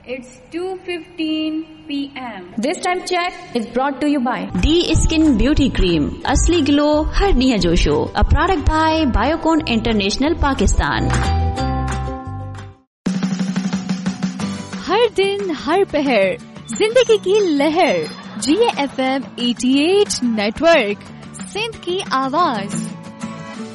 It's 2:15 p.m. This time check is brought to you by D Skin Beauty Cream. असली glow हर निया जोशो. A product by Biocon International Pakistan. हर दिन हर पहर जिंदगी की लहर. GFM 88 नेटवर्क सिंध की आवाज.